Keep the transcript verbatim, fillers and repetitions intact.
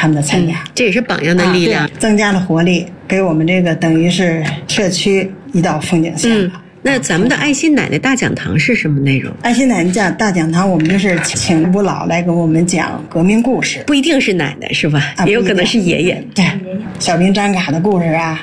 他们的参加， 嗯、这也是榜样的力量、 啊，增加了活力，给我们这个等于是社区一道风景线。 嗯，那咱们的爱心奶奶大讲堂是什么内容？ 爱心奶奶大讲堂，我们就是请吴老来给我们讲革命故事， 不一定是奶奶是吧？啊、也有可能是爷爷。 对，小兵张嘎的故事啊，